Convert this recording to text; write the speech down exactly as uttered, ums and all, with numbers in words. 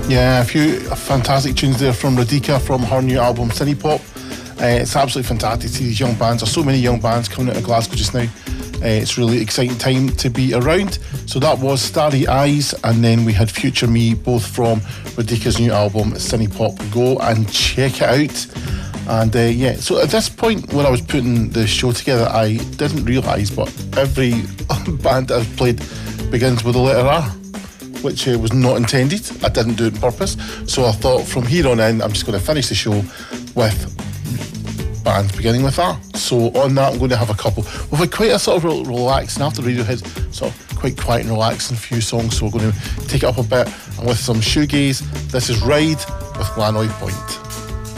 Yeah, a few fantastic tunes there from Radhika from her new album Cine Pop. Uh, it's absolutely fantastic to see these young bands. There's so many young bands coming out of Glasgow just now. Uh, it's really exciting time to be around. So that was Starry Eyes, and then we had Future Me, both from Radhika's new album Cine Pop. Go and check it out. And uh, yeah, so at this point when I was putting the show together, I didn't realise, but every band I've played begins with the letter R, which uh, was not intended. I didn't do it on purpose. So I thought from here on in, I'm just going to finish the show with bands beginning with R. So on that, I'm going to have a couple. We've had quite a sort of relaxing, after Radiohead, sort of quite quiet and relaxing few songs. So we're going to take it up a bit, and with some shoegaze, this is Ride with Lanoy Point.